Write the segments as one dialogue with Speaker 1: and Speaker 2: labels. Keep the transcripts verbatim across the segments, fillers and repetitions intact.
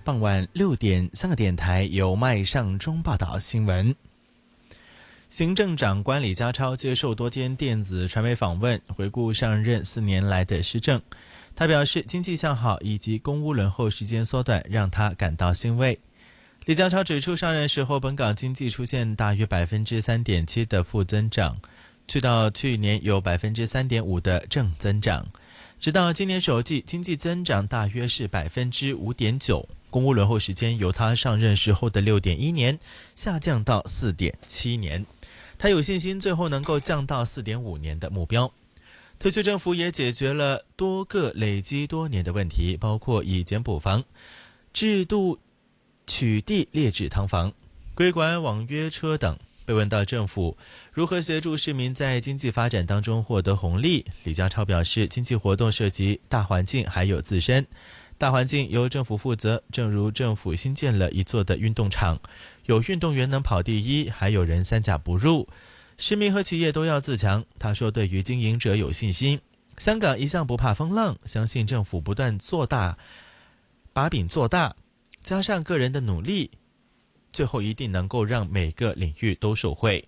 Speaker 1: 傍晚六点，香港电台由麦尚中报道新闻。行政长官李家超接受多间电子传媒访问，回顾上任四年来的施政。他表示，经济向好以及公屋轮候时间缩短让他感到欣慰。李家超指出，上任时候本港经济出现大约 百分之三点七 的负增长，去到去年有 百分之三点五 的正增长，直到今年首季经济增长大约是 百分之五点九， 公屋轮候时间由他上任时候的 六点一年下降到 四点七年，他有信心最后能够降到 四点五年的目标。特区政府也解决了多个累积多年的问题，包括以简补房制度取缔劣质汤房、规管网约车等。被问到政府如何协助市民在经济发展当中获得红利，李家超表示，经济活动涉及大环境还有自身。大环境由政府负责，正如政府新建了一座的运动场，有运动员能跑第一，还有人三甲不入，市民和企业都要自强。他说，对于经营者有信心，香港一向不怕风浪，相信政府不断做大，把饼做大，加上个人的努力，最后一定能够让每个领域都受惠。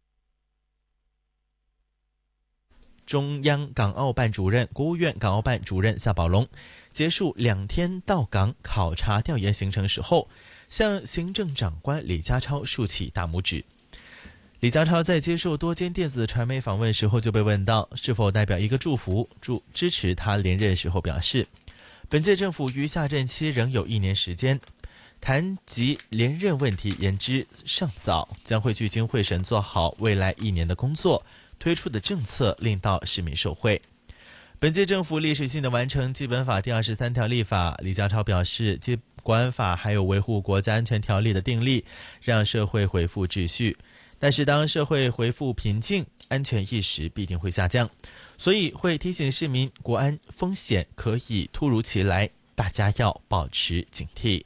Speaker 1: 中央港澳办主任、国务院港澳办主任夏宝龙结束两天到港考察调研行程时候，向行政长官李家超竖起大拇指。李家超在接受多间电子传媒访问时候就被问到是否代表一个祝福，祝支持他连任时候表示，本届政府于下任期仍有一年时间，谈及连任问题言之尚早，将会聚精会神做好未来一年的工作，推出的政策令到市民受惠。本届政府历史性的完成基本法第二十三条立法，李家超表示，基国安法还有维护国家安全条例的订立，让社会恢复秩序。但是当社会恢复平静，安全意识必定会下降，所以会提醒市民，国安风险可以突如其来，大家要保持警惕。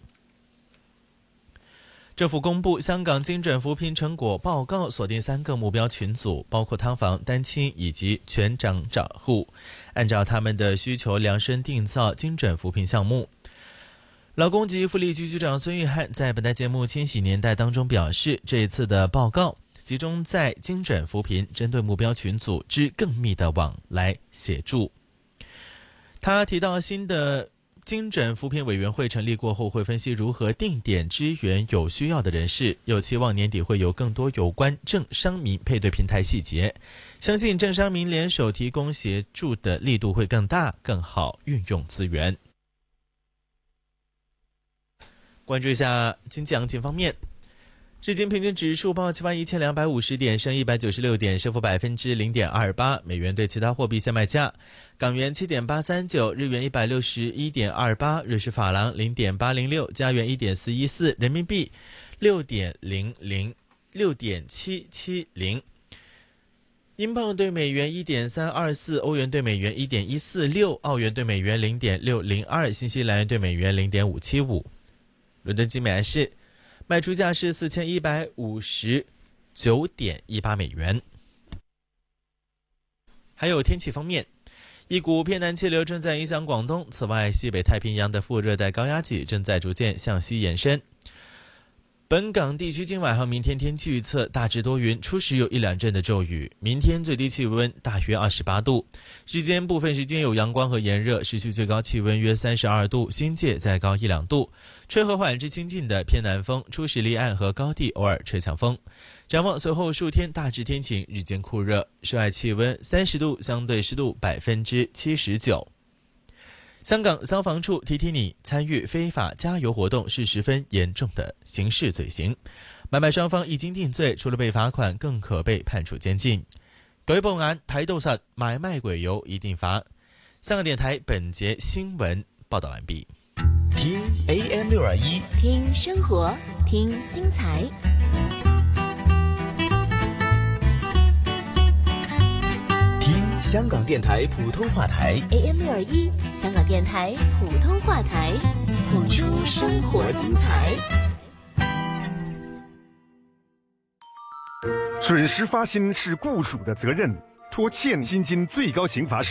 Speaker 1: 政府公布香港精准扶贫成果报告，锁定三个目标群组，包括汤房、单亲以及全长者户，按照他们的需求量身定造精准扶贫项目。劳工及福利局局长孙玉菡在本台节目《千禧年代》当中表示，这一次的报告集中在精准扶贫，针对目标群组之更密的网来协助。他提到，新的精准扶贫委员会成立过后，会分析如何定点支援有需要的人士，又期望年底会有更多有关政商民配对平台细节，相信政商民联手提供协助的力度会更大，更好运用资源。关注一下经济行情方面，日经平均指数报七万一千两百五十点，升一百九十六点，升幅百分之零点二八。美元对其他货币现卖价：港元七点八三九，日元一百六十一点二八，瑞士法郎零点八零六，加元一点四一四，人民币六点零零六点七七零。英镑对美元 一点三二四， 欧元对美元 一点一四六， 澳元对美元 零点六零二， 新西兰元对美元 零点五七五。伦敦金美元是卖出价是四千一百五十九点一八美元。还有天气方面，一股偏南气流正在影响广东，此外西北太平洋的副热带高压脊正在逐渐向西延伸。本港地区今晚和明天天气预测大致多云，初时有一两阵的骤雨。明天最低气温大约二十八度，日间部分时间有阳光和炎热，市区最高气温约三十二度，新界再高一两度，吹和缓至清劲的偏南风，初时离岸和高地偶尔吹强风。展望随后数天大致天晴，日间酷热，室外气温三十度，相对湿度百分之七十九。香港消防处提提你，参与非法加油活动是十分严重的刑事罪行，买卖雙方一經定罪，除了被罰款，更可被判處監禁。舉報眼睇到實，買賣鬼油一定罰。香港電台本節新聞報道完畢。
Speaker 2: 聽 A M 六二一，
Speaker 3: 聽生活，聽精彩。
Speaker 2: 香港電台普通話台
Speaker 3: A M 六二一，香港電台普通話台，譜出生活精彩。
Speaker 4: 准时发薪是雇主的责任，拖欠薪金最高刑罚是